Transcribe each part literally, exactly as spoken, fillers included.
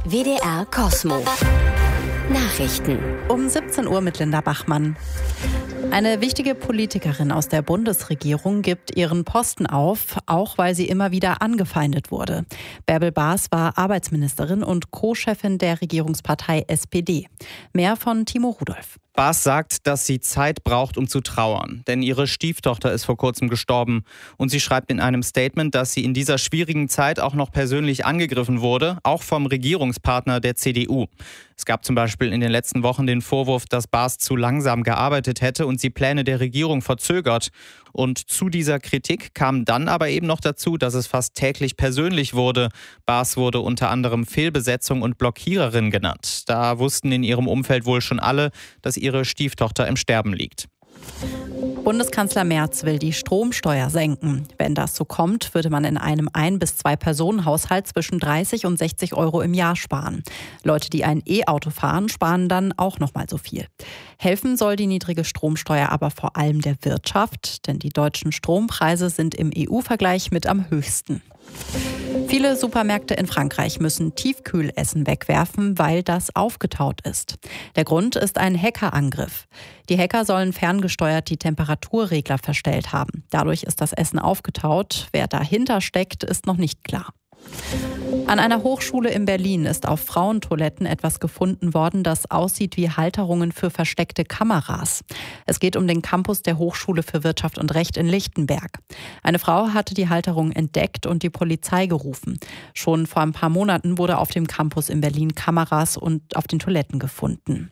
W D R Kosmo. Nachrichten. Um siebzehn Uhr mit Linda Bachmann. Eine wichtige Politikerin aus der Bundesregierung gibt ihren Posten auf, auch weil sie immer wieder angefeindet wurde. Bärbel Baas war Arbeitsministerin und Co-Chefin der Regierungspartei S P D. Mehr von Timo Rudolph. Baas sagt, dass sie Zeit braucht, um zu trauern, denn ihre Stieftochter ist vor kurzem gestorben. Und sie schreibt in einem Statement, dass sie in dieser schwierigen Zeit auch noch persönlich angegriffen wurde, auch vom Regierungspartner der C D U. Es gab zum Beispiel in den letzten Wochen den Vorwurf, dass Baas zu langsam gearbeitet hätte und sie Pläne der Regierung verzögert. Und zu dieser Kritik kam dann aber eben noch dazu, dass es fast täglich persönlich wurde. Baas wurde unter anderem Fehlbesetzung und Blockiererin genannt. Da wussten in ihrem Umfeld wohl schon alle, dass ihre Stieftochter im Sterben liegt. Bundeskanzler Merz will die Stromsteuer senken. Wenn das so kommt, würde man in einem Ein- bis Zwei-Personen-Haushalt zwischen dreißig und sechzig Euro im Jahr sparen. Leute, die ein E-Auto fahren, sparen dann auch noch mal so viel. Helfen soll die niedrige Stromsteuer aber vor allem der Wirtschaft, denn die deutschen Strompreise sind im E U-Vergleich mit am höchsten. Viele Supermärkte in Frankreich müssen Tiefkühlessen wegwerfen, weil das aufgetaut ist. Der Grund ist ein Hackerangriff. Die Hacker sollen ferngesteuert die Temperaturregler verstellt haben. Dadurch ist das Essen aufgetaut. Wer dahinter steckt, ist noch nicht klar. An einer Hochschule in Berlin ist auf Frauentoiletten etwas gefunden worden, das aussieht wie Halterungen für versteckte Kameras. Es geht um den Campus der Hochschule für Wirtschaft und Recht in Lichtenberg. Eine Frau hatte die Halterung entdeckt und die Polizei gerufen. Schon vor ein paar Monaten wurde auf dem Campus in Berlin Kameras und auf den Toiletten gefunden.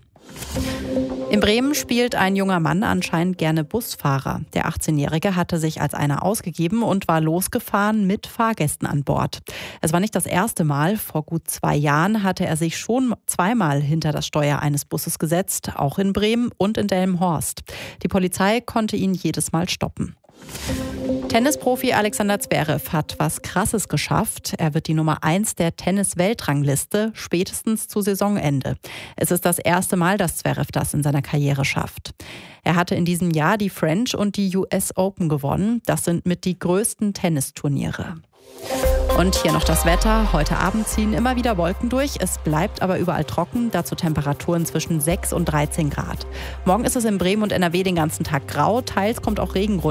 In Bremen spielt ein junger Mann anscheinend gerne Busfahrer. Der achtzehnjährige hatte sich als einer ausgegeben und war losgefahren mit Fahrgästen an Bord. Es war nicht das erste Mal. Vor gut zwei Jahren hatte er sich schon zweimal hinter das Steuer eines Busses gesetzt, auch in Bremen und in Delmenhorst. Die Polizei konnte ihn jedes Mal stoppen. Tennisprofi Alexander Zverev hat was Krasses geschafft. Er wird die Nummer eins der Tennis-Weltrangliste spätestens zu Saisonende. Es ist das erste Mal, dass Zverev das in seiner Karriere schafft. Er hatte in diesem Jahr die French und die U S Open gewonnen. Das sind mit die größten Tennisturniere. Und hier noch das Wetter. Heute Abend ziehen immer wieder Wolken durch. Es bleibt aber überall trocken. Dazu Temperaturen zwischen sechs und dreizehn Grad. Morgen ist es in Bremen und N R W den ganzen Tag grau. Teils kommt auch Regen runter.